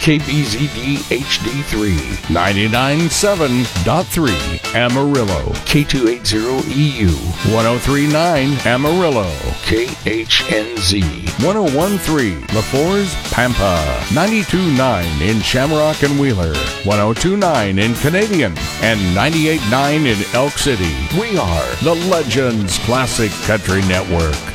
KBZD HD3, 99.7.3 Amarillo, K280EU, 103.9 Amarillo, KHNZ, 101.3 LaForce Pampa, 92.9 in Shamrock and Wheeler, 102.9 in Canadian, and 98.9 in Elk City. We are the Legends Classic Country Network.